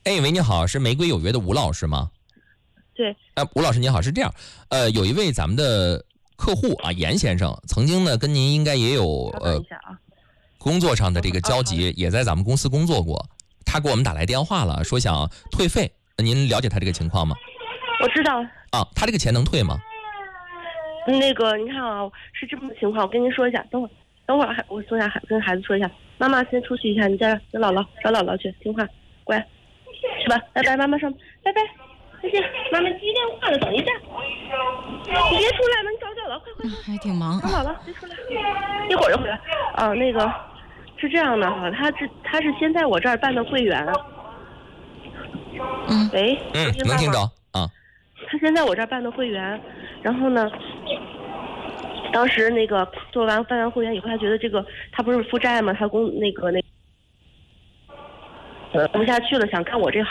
哎，喂，你好，是玫瑰有约的吴老师吗？ 对。 吴老师你好，是这样，有一位咱们的客户啊，严先生，曾经呢跟您应该也有工作上的这个交集，也在咱们公司工作过。他给我们打来电话了，说想退费，您了解他这个情况吗？ 我知道。 啊，他这个钱能退吗？ 那个，你看啊，是这么个情况，我跟您说一下，等会儿，我说一下，跟孩子说一下，妈妈先出去一下，你再跟姥姥找姥姥去，听话，乖，去吧，拜拜，妈妈上，拜拜，再见，妈妈接电话了，等一下，你别出来了，你找姥姥，快， 还挺忙， 找姥姥，别出来，一会儿就回来。啊，那个是这样的哈，他是先在我这儿办的会员。喂， 能听着啊。 他先在我这儿办的会员，然后呢，当时那个办完会员以后，他觉得这个他不是负债吗？他不下去了，想干我这行。